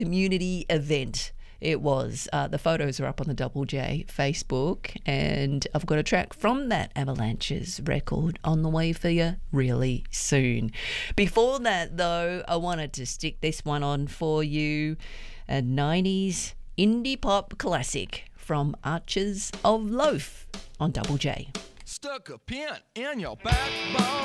community event it was. The photos are up on the Double J Facebook, and I've got a track from that Avalanches record on the way for you really soon. Before that, though, I wanted to stick this one on for you, a 90s indie pop classic from Archers of Loaf on Double J. Stuck a pin in your backbone.